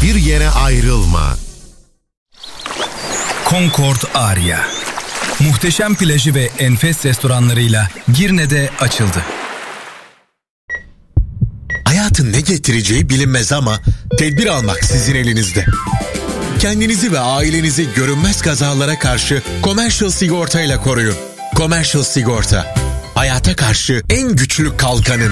Bir yere ayrılma. Concord Aria. Muhteşem plajı ve enfes restoranlarıyla Girne'de açıldı. Hayatın ne getireceği bilinmez ama tedbir almak sizin elinizde. Kendinizi ve ailenizi görünmez kazalara karşı Commercial Sigorta ile koruyun. Commercial Sigorta, hayata karşı en güçlü kalkanın.